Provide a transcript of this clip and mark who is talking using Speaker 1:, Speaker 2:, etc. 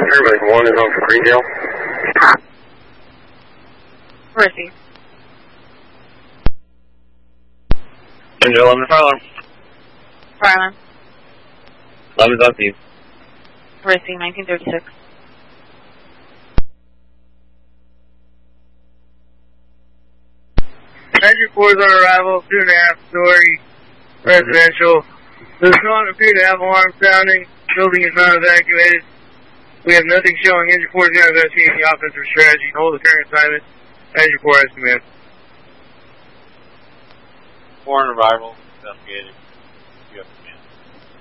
Speaker 1: Everybody 1 is on for Greendale.
Speaker 2: Receive.
Speaker 3: Angel 11 fire alarm.
Speaker 2: Fire alarm.
Speaker 3: 11 is on scene.
Speaker 2: Receive 1936.
Speaker 4: Major 4 is on arrival, 2.5-story residential. Does not appear to have alarm sounding. Building is not evacuated. We have nothing showing. Major 4 is not investigating the offensive strategy. Hold the current assignment. Major 4 has command.
Speaker 3: 4 on arrival, investigating.